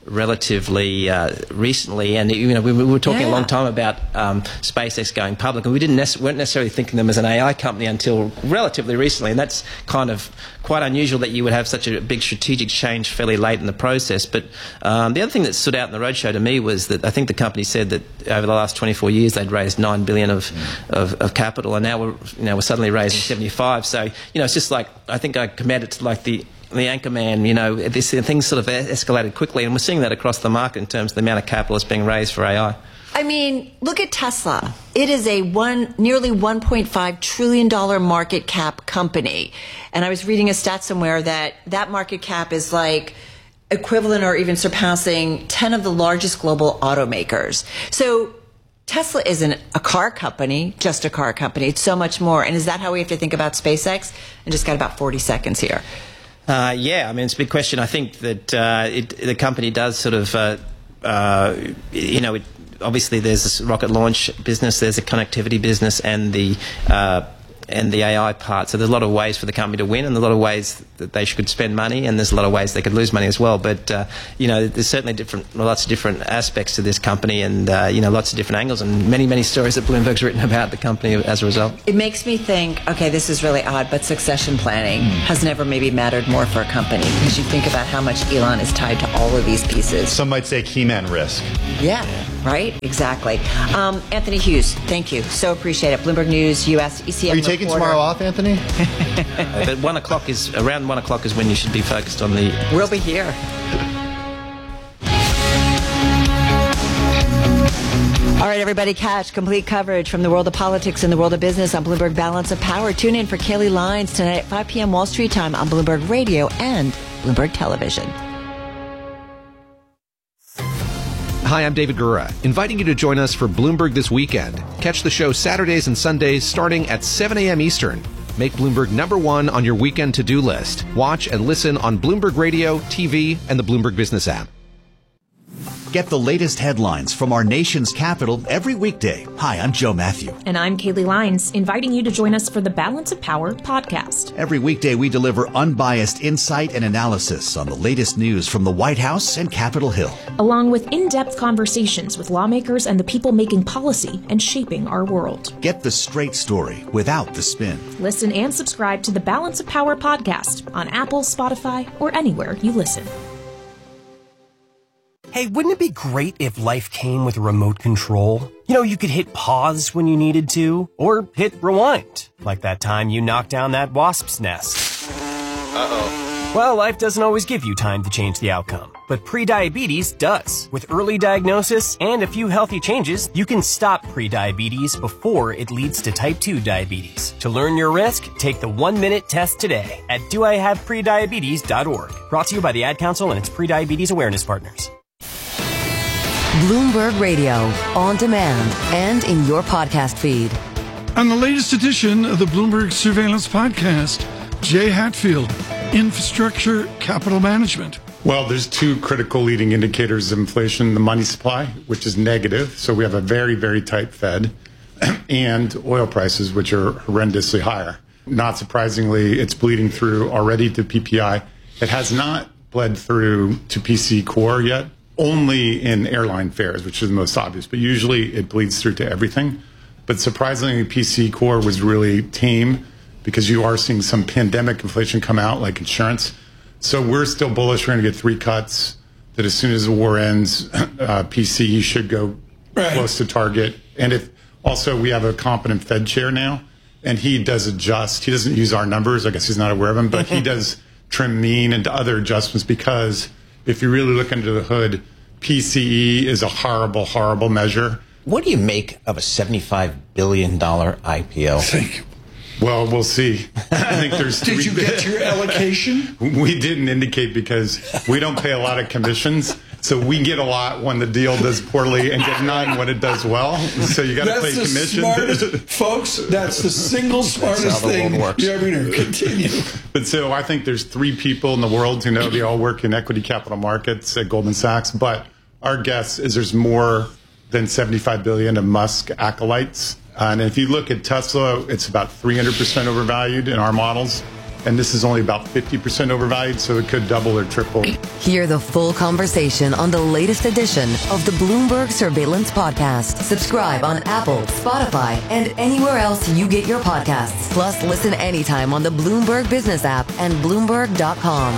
relatively uh, recently, and you know we, we were talking Yeah. a long time about um, SpaceX going public, and we didn't nec- weren't necessarily thinking them as an A I company until relatively recently, and that's kind of quite unusual that you would have such a big strategic change fairly late in the process. But um, the other thing that stood out in the roadshow to me was that I think the company said that over the last twenty-four years they'd raised nine billion of, of, of capital, and now we're you know we're suddenly raising seventy-five. So you know it's just like I think I compared it to like the the Anchorman. You know, this things sort of escalated quickly, and we're seeing that across the market in terms of the amount of capital that's being raised for A I. I mean, look at Tesla. It is a one nearly one point five trillion dollars market cap company. And I was reading a stat somewhere that that market cap is like equivalent or even surpassing ten of the largest global automakers. So Tesla isn't a car company, just a car company. It's so much more. And is that how we have to think about SpaceX? And just got about forty seconds here. Uh, yeah, I mean, it's a big question. I think that uh, it, the company does sort of, uh, uh, you know, it, obviously there's this rocket launch business, there's a connectivity business, and the uh, and the A I part. So there's a lot of ways for the company to win, and a lot of ways that they could spend money, and there's a lot of ways they could lose money as well. But uh, you know, there's certainly different, lots of different aspects to this company, and uh, you know, lots of different angles, and many, many stories that Bloomberg's written about the company as a result. It makes me think, okay, this is really odd, but succession planning has never maybe mattered more for a company, because you think about how much Elon is tied to all of these pieces. Some might say key-man risk. Yeah, right? Exactly. Um, Anthony Hughes, thank you. So appreciate it. Bloomberg News, U S, E C M Are you taking reporter. tomorrow off, Anthony? Uh, but one o'clock is around one o'clock is when you should be focused on the. We'll be here. All right, everybody, catch complete coverage from the world of politics and the world of business on Bloomberg Balance of Power. Tune in for Kaylee Lyons tonight at five p.m. Wall Street time on Bloomberg Radio and Bloomberg Television. Hi, I'm David Gura, inviting you to join us for Bloomberg This Weekend. Catch the show Saturdays and Sundays starting at seven a.m. Eastern. Make Bloomberg number one on your weekend to-do list. Watch and listen on Bloomberg Radio, T V, and the Bloomberg Business app. Get the latest headlines from our nation's capital every weekday. Hi, I'm Joe Matthew. And I'm Kaylee Lyons, inviting you to join us for the Balance of Power podcast. Every weekday, we deliver unbiased insight and analysis on the latest news from the White House and Capitol Hill, along with in-depth conversations with lawmakers and the people making policy and shaping our world. Get the straight story without the spin. Listen and subscribe to the Balance of Power podcast on Apple, Spotify, or anywhere you listen. Hey, wouldn't it be great if life came with a remote control? You know, you could hit pause when you needed to, or hit rewind, like that time you knocked down that wasp's nest. Uh-oh. Well, life doesn't always give you time to change the outcome, but prediabetes does. With early diagnosis and a few healthy changes, you can stop prediabetes before it leads to type two diabetes. To learn your risk, take the one-minute test today at do I have prediabetes dot org. Brought to you by the Ad Council and its prediabetes awareness partners. Bloomberg Radio, on demand and in your podcast feed. On the latest edition of the Bloomberg Surveillance Podcast, Jay Hatfield, Infrastructure Capital Management. Well, there's two critical leading indicators of inflation, the money supply, which is negative, so we have a very, very tight Fed, and oil prices, which are horrendously higher. Not surprisingly, it's bleeding through already to P P I. It has not bled through to P C core yet, only in airline fares, which is the most obvious, but usually it bleeds through to everything. But surprisingly, P C core was really tame because you are seeing some pandemic inflation come out, like insurance. So we're still bullish. We're going to get three cuts, that as soon as the war ends, uh, P C E should go right close to target. And if also we have a competent Fed chair now, and he does adjust. He doesn't use our numbers. I guess he's not aware of them, but he does trim mean and other adjustments, because if you really look under the hood, P C E is a horrible, horrible measure. What do you make of a seventy-five billion dollars I P O? Thank you. Well, we'll see. I think there's. Did you get your allocation? We didn't indicate because we don't pay a lot of commissions. So we get a lot when the deal does poorly and get none when it does well. So you got to pay commission. Smartest, folks, that's the single smartest thing you ever heard. Continue. But so I think there's three people in the world who know they all work in equity capital markets at Goldman Sachs. But our guess is there's more than seventy-five billion of Musk acolytes. Uh, and if you look at Tesla, it's about three hundred percent overvalued in our models. and this is only about fifty percent overvalued, so it could double or triple. Hear the full conversation on the latest edition of the Bloomberg Surveillance Podcast. Subscribe on Apple, Spotify, and anywhere else you get your podcasts. Plus, listen anytime on the Bloomberg Business app and Bloomberg dot com.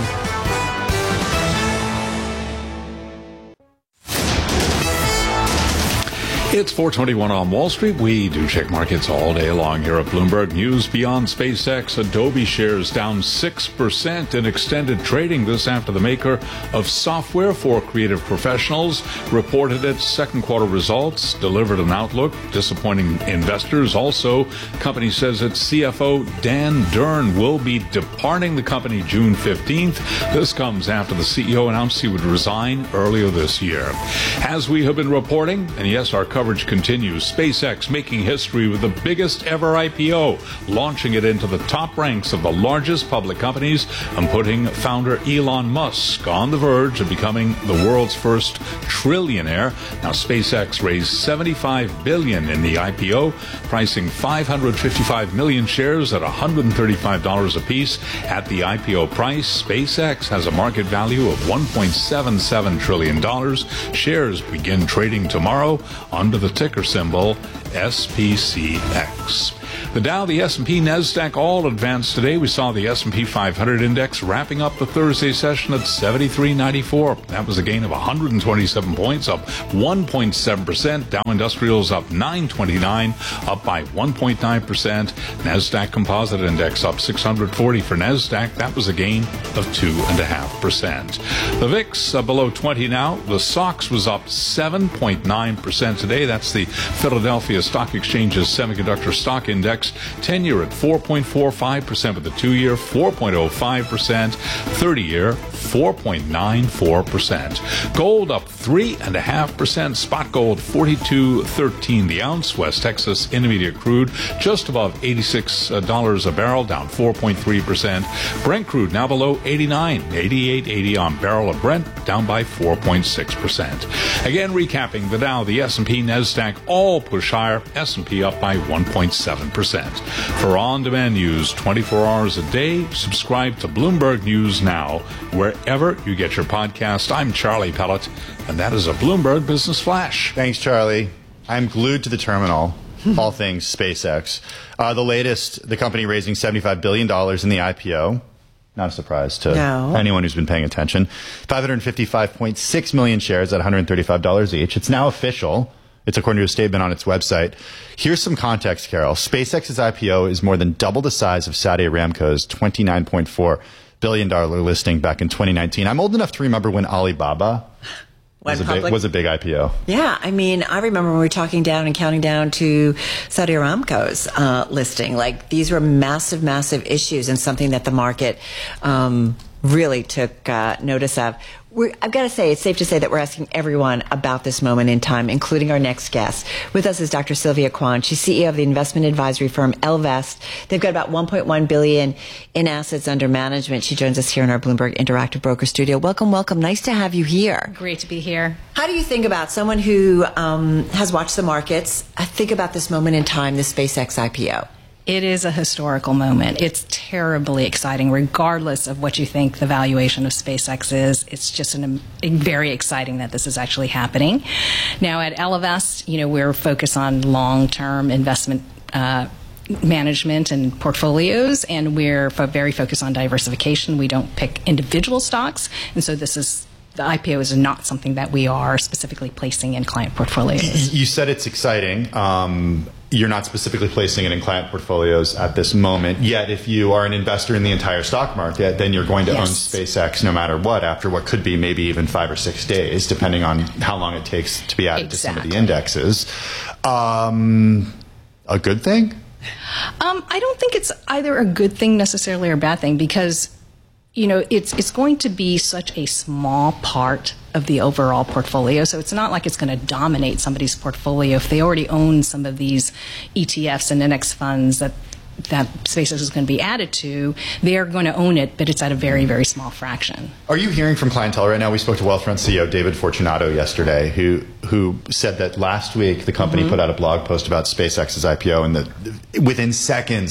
It's four twenty-one on Wall Street. We do check markets all day long here at Bloomberg. News beyond SpaceX. Adobe shares down six percent in extended trading. This after the maker of software for creative professionals reported its second quarter results, delivered an outlook disappointing investors. Also, company says its C F O, Dan Durn, will be departing the company June fifteenth. This comes after the C E O announced he would resign earlier this year. As we have been reporting, and yes, our coverage continues, SpaceX making history with the biggest ever I P O, launching it into the top ranks of the largest public companies and putting founder Elon Musk on the verge of becoming the world's first trillionaire. Now, SpaceX raised seventy-five billion dollars in the I P O, pricing five hundred fifty-five million shares at one hundred thirty-five dollars apiece. At the I P O price, SpaceX has a market value of one point seven seven trillion dollars. Shares begin trading tomorrow under the ticker symbol S P C X. The Dow, the S and P, NASDAQ all advanced today. We saw the S and P five hundred index wrapping up the Thursday session at seventy-three ninety-four. That was a gain of one hundred twenty-seven points, up one point seven percent. Dow Industrials up nine twenty-nine, up by one point nine percent. NASDAQ Composite Index up six hundred forty for NASDAQ. That was a gain of two point five percent. The V I X uh, below twenty now. The S O X was up seven point nine percent today. That's the Philadelphia Stock Exchange's Semiconductor Stock Index. ten-year at four point four five percent with the two-year, four point oh five percent. thirty-year, four point nine four percent. Gold up three point five percent. Spot gold forty-two thirteen the ounce. West Texas Intermediate crude just above eighty-six dollars a barrel, down four point three percent. Brent crude now below eighty-nine, eighty-eight eighty on barrel of Brent, down by four point six percent. Again, recapping the Dow, the S and P, NASDAQ all push higher. S and P up by one point seven percent. For on-demand news twenty-four hours a day, subscribe to Bloomberg News Now, wherever you get your podcast. I'm Charlie Pellet, and that is a Bloomberg Business Flash. Thanks, Charlie. I'm glued to the terminal. All things SpaceX. Uh, the latest, the company raising seventy-five billion dollars in the I P O. Not a surprise to no. anyone who's been paying attention. five hundred fifty-five point six million shares at one hundred thirty-five dollars each. It's now official. It's according to a statement on its website. Here's some context, Carol. SpaceX's I P O is more than double the size of Saudi Aramco's twenty-nine point four billion dollars listing back in twenty nineteen. I'm old enough to remember when Alibaba was a, big, was a big I P O. Yeah, I mean, I remember when we were talking down and counting down to Saudi Aramco's uh, listing. Like, these were massive, massive issues and something that the market um, really took uh, notice of. We're, I've got to say, it's safe to say that we're asking everyone about this moment in time, including our next guest. With us is Doctor Sylvia Kwan. She's C E O of the investment advisory firm Ellevest. They've got about one point one billion dollars in assets under management. She joins us here in our Bloomberg Interactive Broker Studio. Welcome, welcome. Nice to have you here. Great to be here. How do you think about someone who um, has watched the markets, I think about this moment in time, the SpaceX I P O? It is a historical moment. It's terribly exciting, regardless of what you think the valuation of SpaceX is. It's just an, very exciting that this is actually happening. Now, at Ellevest, you know, we're focused on long-term investment uh, management and portfolios, and we're fo- very focused on diversification. We don't pick individual stocks, and so this is the I P O is not something that we are specifically placing in client portfolios. You said it's exciting. Um, you're not specifically placing it in client portfolios at this moment. Yet, if you are an investor in the entire stock market, then you're going to yes. own SpaceX no matter what, after what could be maybe even five or six days, depending on how long it takes to be added exactly. to some of the indexes. Um, a good thing? Um, I don't think it's either a good thing necessarily or a bad thing, because you know, it's it's going to be such a small part of the overall portfolio. So it's not like it's going to dominate somebody's portfolio. If they already own some of these E T Fs and index funds that that SpaceX is going to be added to, they are going to own it, but it's at a very, very small fraction. Are you hearing from clientele right now? We spoke to Wealthfront C E O David Fortunato yesterday, who who said that last week the company mm-hmm. put out a blog post about SpaceX's I P O, and that within seconds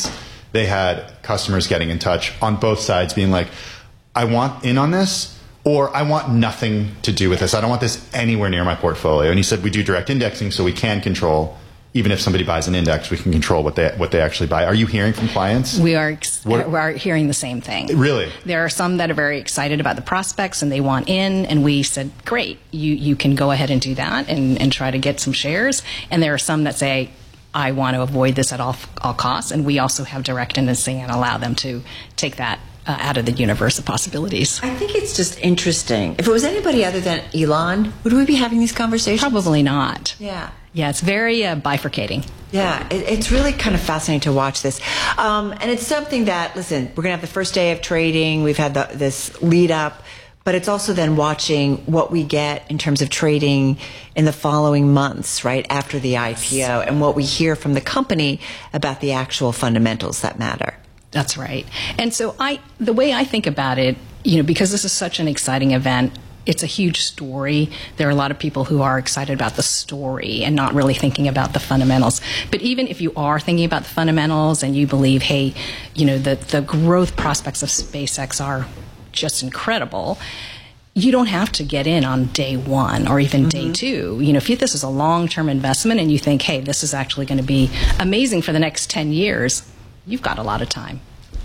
they had customers getting in touch on both sides being like, I want in on this, or I want nothing to do with this. I don't want this anywhere near my portfolio. And he said, we do direct indexing, so we can control, even if somebody buys an index, we can control what they what they actually buy. Are you hearing from clients? We are ex- we are hearing the same thing. Really? There are some that are very excited about the prospects and they want in, and we said, great, you, you can go ahead and do that and, and try to get some shares. And there are some that say, I want to avoid this at all, all costs, and we also have direct indexing and allow them to take that Uh, out of the universe of possibilities. I think it's just interesting. If it was anybody other than Elon, would we be having these conversations? Probably not. Yeah. Yeah, it's very uh, bifurcating. Yeah, it, it's really kind of fascinating to watch this. Um, and it's something that, listen, we're going to have the first day of trading. We've had the, this lead up. But it's also then watching what we get in terms of trading in the following months, right, after the I P O, and what we hear from the company about the actual fundamentals that matter. That's right. And so I, the way I think about it, you know, because this is such an exciting event, it's a huge story. There are a lot of people who are excited about the story and not really thinking about the fundamentals. But even if you are thinking about the fundamentals and you believe, hey, you know, the, the growth prospects of SpaceX are just incredible, you don't have to get in on day one or even mm-hmm. day two. You know, if you, this is a long-term investment and you think, hey, this is actually going to be amazing for the next ten years, you've got a lot of time.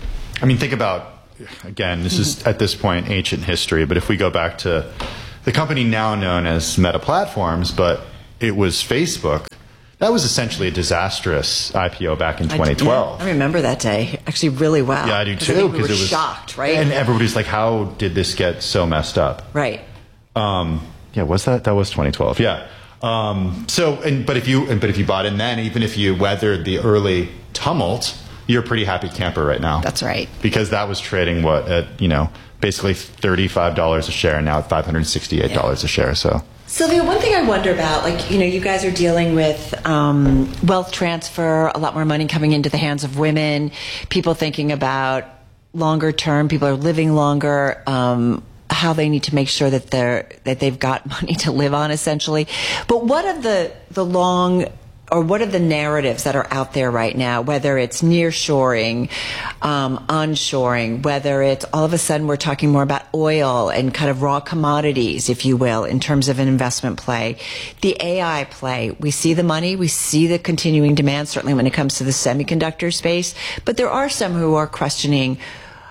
I mean, think about, again, this is at this point ancient history, but if we go back to the company now known as Meta Platforms, but it was Facebook, that was essentially a disastrous I P O back in twenty twelve. I, yeah, I remember that day actually really well. Yeah, I do too. Because we were it was shocked, right? And everybody's like, how did this get so messed up? Right. Um, yeah, was that? That was twenty twelve. Yeah. Um, so, and, but if you, and, but if you bought in then, even if you weathered the early tumult, you're a pretty happy camper right now. That's right. Because that was trading what at, you know, basically thirty-five dollars a share, and now at five hundred sixty-eight dollars yeah. a share. So, Sylvia, one thing I wonder about, like, you know, you guys are dealing with um, wealth transfer, a lot more money coming into the hands of women, people thinking about longer term, people are living longer, um, how they need to make sure that they're that they've got money to live on, essentially. But what are the the long or what are the narratives that are out there right now, whether it's nearshoring, um, onshoring, whether it's all of a sudden we're talking more about oil and kind of raw commodities, if you will, in terms of an investment play. The A I play, we see the money, we see the continuing demand, certainly when it comes to the semiconductor space, but there are some who are questioning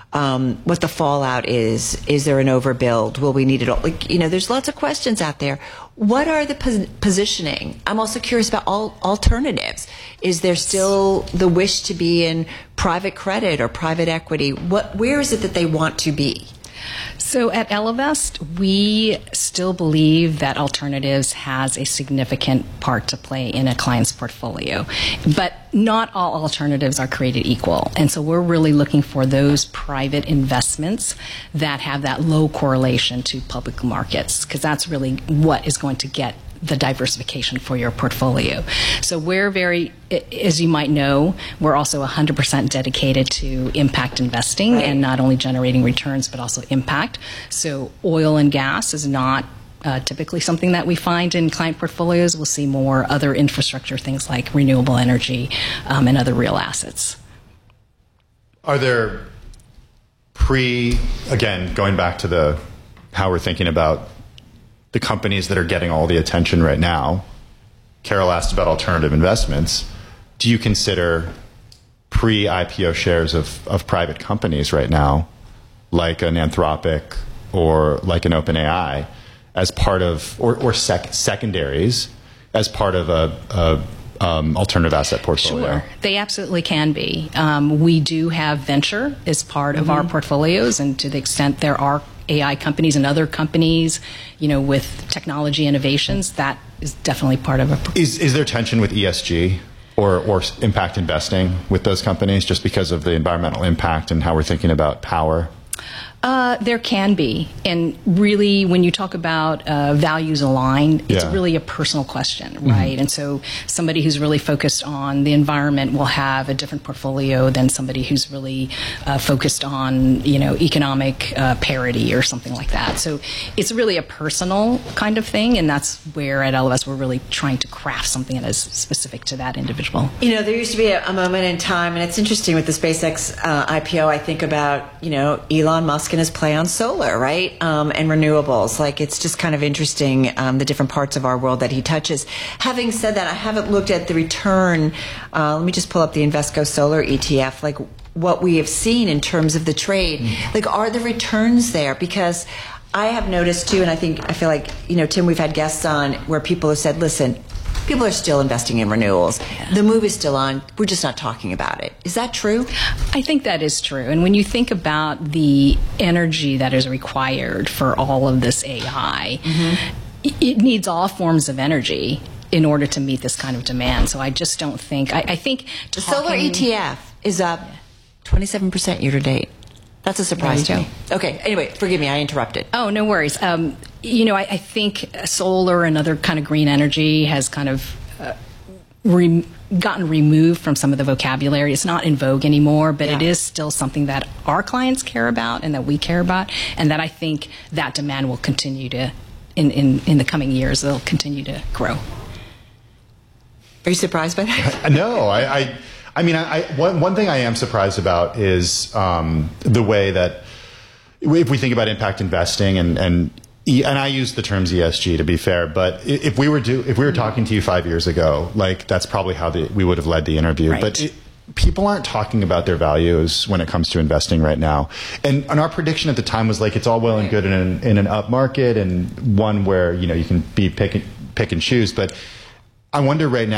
Um, what the fallout is. Is there an overbuild? Will we need it all? Like, you know, there's lots of questions out there. What are the pos- positioning? I'm also curious about all alternatives. Is there still the wish to be in private credit or private equity? What, where is it that they want to be? So at Ellevest, we still believe that alternatives has a significant part to play in a client's portfolio. But not all alternatives are created equal. And so we're really looking for those private investments that have that low correlation to public markets, because that's really what is going to get the diversification for your portfolio. So we're very, as you might know, we're also one hundred percent dedicated to impact investing, right, and not only generating returns, but also impact. So oil and gas is not uh, typically something that we find in client portfolios. We'll see more other infrastructure, things like renewable energy um, and other real assets. Are there pre, again, going back to the how we're thinking about the companies that are getting all the attention right now? Carol asked about alternative investments. Do you consider pre-I P O shares of, of private companies right now, like an Anthropic or like an OpenAI, as part of, or, or sec- secondaries, as part of a, a Um, alternative asset portfolio? Sure, they absolutely can be. Um, we do have venture as part of mm-hmm. our portfolios, and to the extent there are A I companies and other companies, you know, with technology innovations, that is definitely part of a. Is is there tension with E S G or or impact investing with those companies, just because of the environmental impact and how we're thinking about power? Uh, there can be. And really, when you talk about uh, values aligned, it's Yeah. really a personal question, right? Mm-hmm. And so somebody who's really focused on the environment will have a different portfolio than somebody who's really uh, focused on, you know, economic uh, parity or something like that. So it's really a personal kind of thing, and that's where at L O S we're really trying to craft something that is specific to that individual. You know, there used to be a, a moment in time, and it's interesting with the SpaceX uh, I P O, I think about, you know, Elon Musk and his play on solar, right? Um, and renewables. Like, it's just kind of interesting, um, the different parts of our world that he touches. Having said that, I haven't looked at the return. Uh, let me just pull up the Invesco Solar E T F, like what we have seen in terms of the trade. Mm. Like, are the returns there? Because I have noticed too, and I think, I feel like, you know, Tim, we've had guests on where people have said, listen, people are still investing in renewals. Yeah. The move is still on. We're just not talking about it. Is that true? I think that is true. And when you think about the energy that is required for all of this A I, mm-hmm. it needs all forms of energy in order to meet this kind of demand. So I just don't think, I, I think the talking, solar E T F is up twenty-seven percent year to date. That's a surprise to me. Okay, anyway, forgive me, I interrupted. Oh, no worries. Um, you know, I, I think solar and other kind of green energy has kind of uh, re- gotten removed from some of the vocabulary. It's not in vogue anymore, but yeah. it is still something that our clients care about and that we care about, and that I think that demand will continue to, in, in, in the coming years, it'll continue to grow. Are you surprised by that? No, I... I I mean, I, I, one, one thing I am surprised about is um, the way that, if we think about impact investing, and and e, and I use the terms E S G to be fair, but if we were do, if we were talking to you five years ago, like that's probably how the, we would have led the interview. Right. But it, people aren't talking about their values when it comes to investing right now. And, and our prediction at the time was like, it's all well and good in an, in an up market and one where, you know, you can be pick, pick and choose. But I wonder right now,